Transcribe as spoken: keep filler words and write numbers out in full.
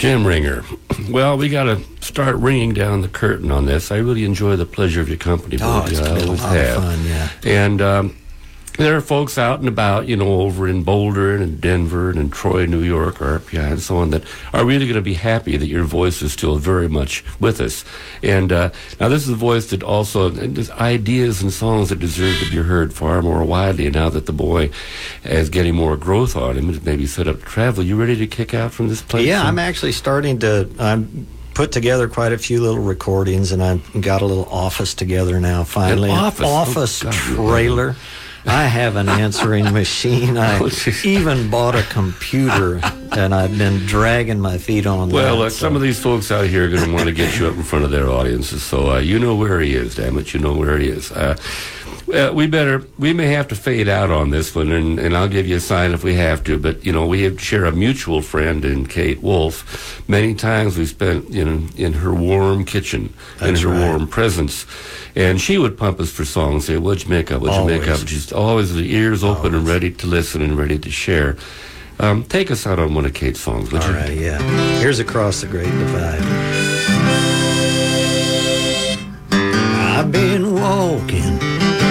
Jim Ringer. Well, we got to start ringing down the curtain on this. I really enjoy the pleasure of your company. Oh, it's I been a always lot have. of fun, yeah. And um, there are folks out and about, you know, over in Boulder and in Denver and in Troy, New York, R P I, and so on, that are really going to be happy that your voice is still very much with us. And uh, now this is a voice that also, and there's ideas and songs that deserve to be heard far more widely. And now that the boy is getting more growth on him, and maybe set up to travel, you ready to kick out from this place? Yeah, I'm actually starting to... I'm put together quite a few little recordings, and I've got a little office together now, finally. An office? office Oh, God. trailer. I have an answering machine. I even bought a computer, and I've been dragging my feet on Well, that. uh, so. some of these folks out here are going to want to get you up in front of their audiences, so uh, you know where he is, damn it, you know where he is. Uh, uh, we better, we may have to fade out on this one, and, and I'll give you a sign if we have to, but, you know, we have, share a mutual friend in Kate Wolf. Many times we spent, you know, in her warm kitchen, That's in her right. warm presence, and she would pump us for songs, say, what'd you make up, what'd you make Always. up? She's always the ears open and Always. ready to listen and ready to share. Um, take us out on one of Kate's songs, would All you? right, yeah. Here's Across the Great Divide. I've been walking